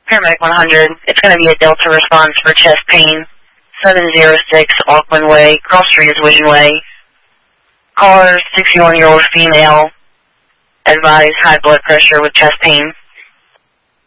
Paramedic 100, it's going to be a Delta response for chest pain. 706 Auckland Way, cross street is Vision Way. Caller, 61-year-old female, advised high blood pressure with chest pain.